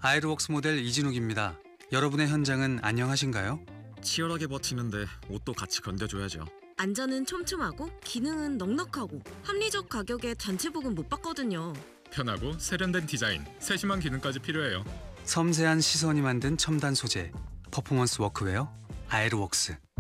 아에르웍스 모델 이진욱입니다. 여러분의 현장은 안녕하신가요? 치열하게 버티는데 옷도 같이 견뎌줘야죠. 안전은 촘촘하고 기능은 넉넉하고 합리적 가격에 단체복은 못 봤거든요. 편하고 세련된 디자인, 세심한 기능까지 필요해요. 섬세한 시선이 만든 첨단 소재, 퍼포먼스 워크웨어, 아에르웍스.